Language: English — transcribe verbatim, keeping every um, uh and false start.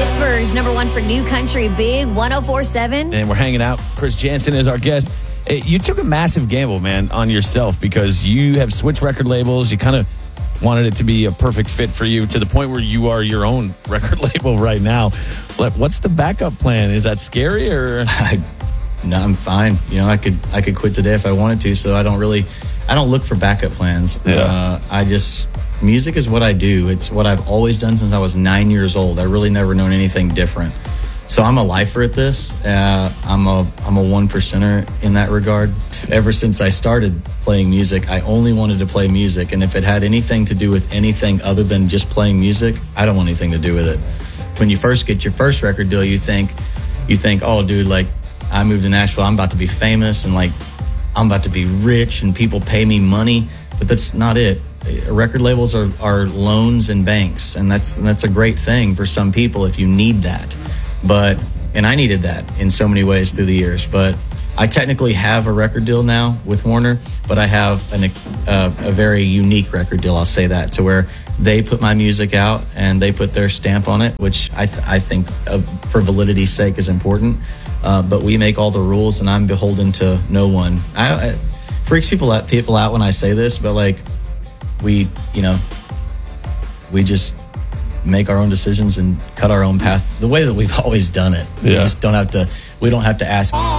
Pittsburgh's number one for new country, Big one oh four point seven. And we're hanging out. Chris Jansen is our guest. Hey, you took a massive gamble, man, on yourself because you have switched record labels. You kind of wanted it to be a perfect fit for you to the point where you are your own record label right now. What's the backup plan? Is that scary or? I, no, I'm fine. You know, I could I could quit today if I wanted to. So I don't really, I don't look for backup plans. Yeah. Uh, I just, music is what I do. It's what I've always done since I was nine years old. I really never known anything different. So I'm a lifer at this. Uh, I'm a I'm a one percenter in that regard. Ever since I started playing music, I only wanted to play music. And if it had anything to do with anything other than just playing music, I don't want anything to do with it. When you first get your first record deal, you think, you think, oh, dude, like I moved to Nashville, I'm about to be famous and like I'm about to be rich and people pay me money. But that's not it. Record labels are, are loans and banks, and that's and that's a great thing for some people if you need that. But, and I needed that in so many ways through the years. But I technically have a record deal now with Warner, but I have an, uh, a very unique record deal, I'll say that, to where they put my music out and they put their stamp on it, which I, th- I think uh, for validity's sake is important. Uh, but we make all the rules and I'm beholden to no one. I, I freaks people out, people out when I say this, but like we, you know, we just make our own decisions and cut our own path the way that we've always done it. Yeah. We just don't have to, we don't have to ask